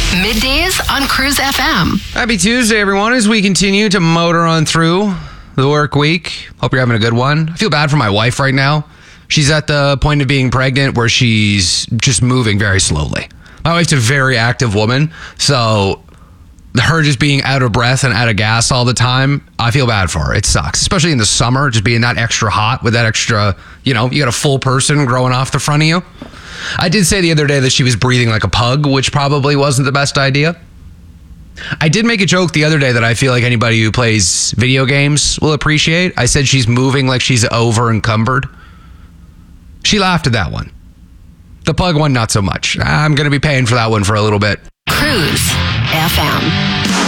Middays on Cruise FM. Happy Tuesday, everyone, as we continue to motor on through the work week. Hope you're having a good one. I feel bad for my wife right now. She's at the point of being pregnant where she's just moving very slowly. My wife's a very active woman, so her just being out of breath and out of gas all the time, I feel bad for her. It sucks, especially in the summer, just being that extra hot with that extra, you got a full person growing off the front of you. I did say the other day that she was breathing like a pug, which probably wasn't the best idea. I did make a joke the other day that I feel like anybody who plays video games will appreciate. I said she's moving like she's over encumbered. She laughed at that one. The pug one, not so much. I'm going to be paying for that one for a little bit. Cruise FM.